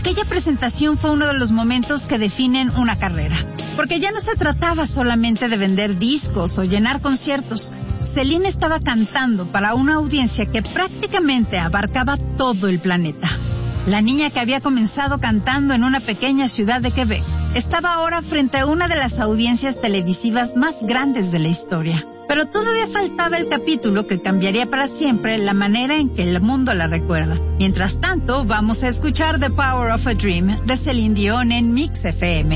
Aquella presentación fue uno de los momentos que definen una carrera, porque ya no se trataba solamente de vender discos o llenar conciertos. Celine estaba cantando para una audiencia que prácticamente abarcaba todo el planeta. La niña que había comenzado cantando en una pequeña ciudad de Quebec estaba ahora frente a una de las audiencias televisivas más grandes de la historia. Pero todavía faltaba el capítulo que cambiaría para siempre la manera en que el mundo la recuerda. Mientras tanto, vamos a escuchar The Power of a Dream de Celine Dion en Mix FM.